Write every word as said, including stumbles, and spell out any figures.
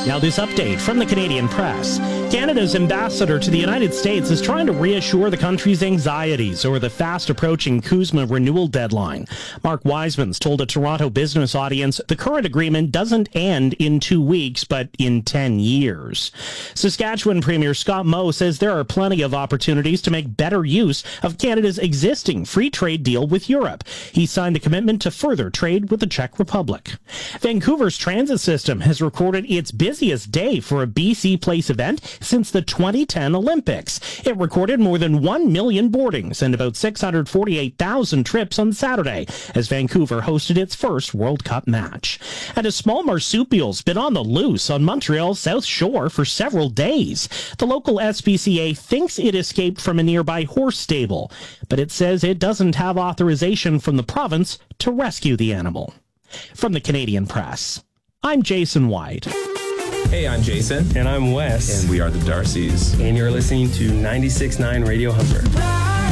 Now, this update from the Canadian Press. Canada's ambassador to the United States is trying to reassure the country's anxieties over the fast-approaching CUSMA renewal deadline. Mark Wiseman's told a Toronto business audience the current agreement doesn't end in two weeks, but in ten years. Saskatchewan Premier Scott Moe says there are plenty of opportunities to make better use of Canada's existing free trade deal with Europe. He signed a commitment to further trade with the Czech Republic. Vancouver's transit system has recorded its busiest day for a B C Place event since the twenty ten Olympics. It recorded more than one million boardings and about six hundred forty-eight thousand trips on Saturday as Vancouver hosted its first World Cup match. And a small marsupial's been on the loose on Montreal's South Shore for several days. The local S P C A thinks it escaped from a nearby horse stable, but it says it doesn't have authorization from the province to rescue the animal. From the Canadian Press, I'm Jason White. Hey, I'm Jason. And I'm Wes. And we are the Darcys. And you're listening to ninety-six point nine Radio Humber.